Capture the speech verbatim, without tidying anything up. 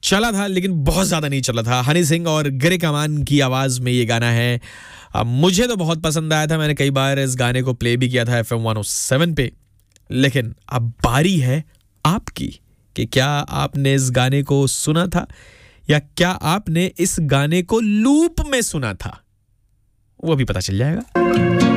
चला था लेकिन बहुत ज़्यादा नहीं चला था। हनी सिंह और गिरीश अमान की आवाज़ में ये गाना है। अब मुझे तो बहुत पसंद आया था, मैंने कई बार इस गाने को प्ले भी किया था F M one O seven पे। लेकिन अब बारी है आपकी कि क्या आपने इस गाने को सुना था या क्या आपने इस गाने को लूप में सुना था, वो भी पता चल जाएगा।